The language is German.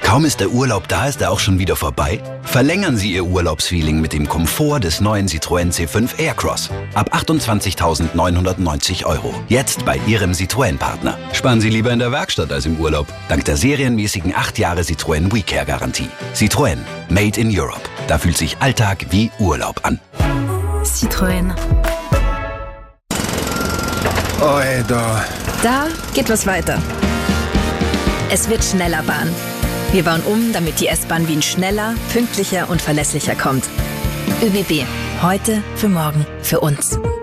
Kaum ist der Urlaub da, ist er auch schon wieder vorbei? Verlängern Sie Ihr Urlaubsfeeling mit dem Komfort des neuen Citroën C5 Aircross. Ab 28.990 €. Jetzt bei Ihrem Citroën-Partner. Sparen Sie lieber in der Werkstatt als im Urlaub. Dank der serienmäßigen 8 Jahre Citroën WeCare-Garantie. Citroën. Made in Europe. Da fühlt sich Alltag wie Urlaub an. Citroën. Oi, Da geht was weiter. Es wird schneller Bahn. Wir bauen um, damit die S-Bahn Wien schneller, pünktlicher und verlässlicher kommt. ÖBB. Heute für morgen für uns.